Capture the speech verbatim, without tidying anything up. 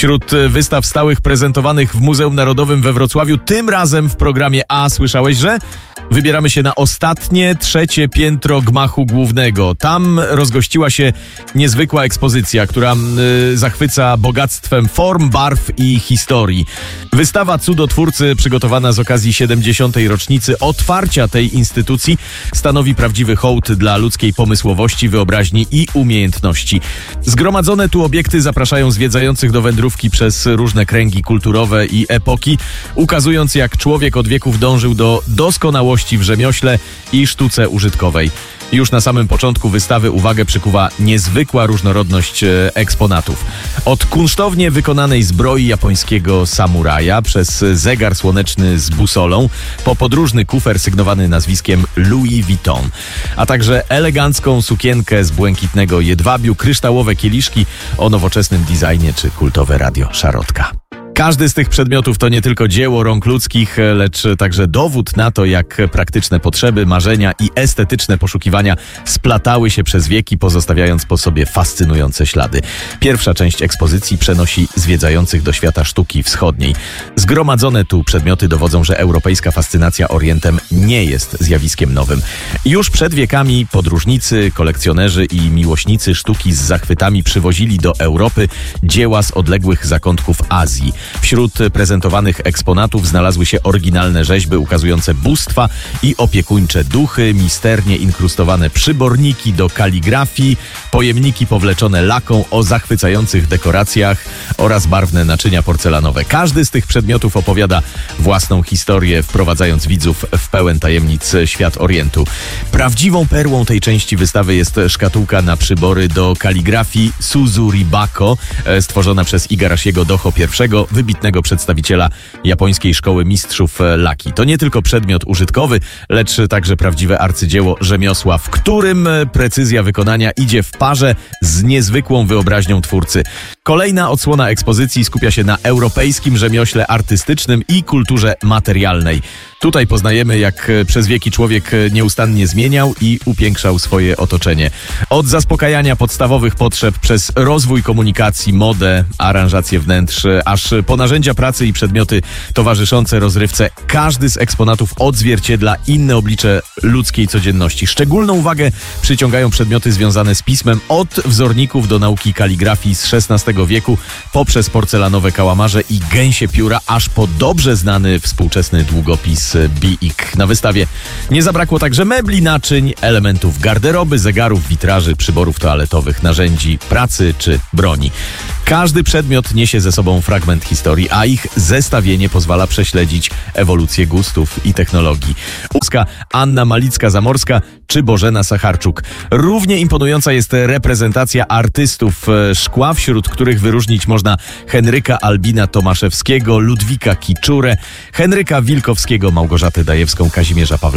Wśród wystaw stałych prezentowanych w Muzeum Narodowym we Wrocławiu, tym razem w programie A słyszałeś, że wybieramy się na ostatnie, trzecie piętro gmachu głównego. Tam rozgościła się niezwykła ekspozycja, która y, zachwyca bogactwem form, barw i historii. Wystawa Cudotwórcy, przygotowana z okazji siedemdziesiątej rocznicy otwarcia tej instytucji, stanowi prawdziwy hołd dla ludzkiej pomysłowości, wyobraźni i umiejętności. Zgromadzone tu obiekty zapraszają zwiedzających do wędrówki przez różne kręgi kulturowe i epoki, ukazując, jak człowiek od wieków dążył do doskonałości w rzemiośle i sztuce użytkowej. Już na samym początku wystawy uwagę przykuwa niezwykła różnorodność eksponatów. Od kunsztownie wykonanej zbroi japońskiego samuraja, przez zegar słoneczny z busolą, po podróżny kufer sygnowany nazwiskiem Louis Vuitton, a także elegancką sukienkę z błękitnego jedwabiu, kryształowe kieliszki o nowoczesnym designie czy kultowe radio Szarotka. Każdy z tych przedmiotów to nie tylko dzieło rąk ludzkich, lecz także dowód na to, jak praktyczne potrzeby, marzenia i estetyczne poszukiwania splatały się przez wieki, pozostawiając po sobie fascynujące ślady. Pierwsza część ekspozycji przenosi zwiedzających do świata sztuki wschodniej. Zgromadzone tu przedmioty dowodzą, że europejska fascynacja Orientem nie jest zjawiskiem nowym. Już przed wiekami podróżnicy, kolekcjonerzy i miłośnicy sztuki z zachwytami przywozili do Europy dzieła z odległych zakątków Azji. Wśród prezentowanych eksponatów znalazły się oryginalne rzeźby ukazujące bóstwa i opiekuńcze duchy, misternie inkrustowane przyborniki do kaligrafii, pojemniki powleczone laką o zachwycających dekoracjach oraz barwne naczynia porcelanowe. Każdy z tych przedmiotów opowiada własną historię, wprowadzając widzów w pełen tajemnic świat Orientu. Prawdziwą perłą tej części wystawy jest szkatułka na przybory do kaligrafii Suzuribako, stworzona przez Igarashiego Doho I, wybitnego przedstawiciela japońskiej szkoły mistrzów laki. To nie tylko przedmiot użytkowy, lecz także prawdziwe arcydzieło rzemiosła, w którym precyzja wykonania idzie w parze z niezwykłą wyobraźnią twórcy. Kolejna odsłona ekspozycji skupia się na europejskim rzemiośle artystycznym i kulturze materialnej. Tutaj poznajemy, jak przez wieki człowiek nieustannie zmieniał i upiększał swoje otoczenie. Od zaspokajania podstawowych potrzeb przez rozwój komunikacji, modę, aranżację wnętrz, aż po narzędzia pracy i przedmioty towarzyszące rozrywce, każdy z eksponatów odzwierciedla inne oblicze ludzkiej codzienności. Szczególną uwagę przyciągają przedmioty związane z pismem, od wzorników do nauki kaligrafii z szesnastego wieku, poprzez porcelanowe kałamarze i gęsie pióra, aż po dobrze znany współczesny długopis Bic. Na wystawie nie zabrakło także mebli, naczyń, elementów garderoby, zegarów, witraży, przyborów toaletowych, narzędzi pracy czy broni. Każdy przedmiot niesie ze sobą fragment historii, a ich zestawienie pozwala prześledzić ewolucję gustów i technologii. Uska Anna Malicka-Zamorska czy Bożena Sacharczuk. Równie imponująca jest reprezentacja artystów szkła, wśród których wyróżnić można Henryka Albina Tomaszewskiego, Ludwika Kiczurę, Henryka Wilkowskiego, Małgorzatę Dajewską, Kazimierza Pawła